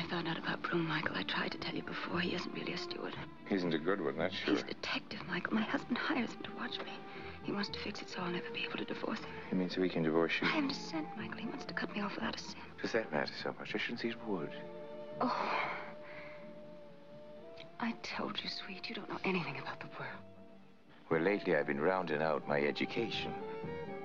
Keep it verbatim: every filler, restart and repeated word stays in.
found out about Broom, Michael. I tried to tell you before. He isn't really a steward. He isn't a good one, that's sure. He's a detective, Michael. My husband hires him to watch me. He wants to fix it so I'll never be able to divorce him. You mean so he can divorce you? I haven't a cent, Michael. He wants to cut me off without a cent. Does that matter so much? I shouldn't see it would. Oh. I told you, sweet, you don't know anything about the world. Well, lately I've been rounding out my education.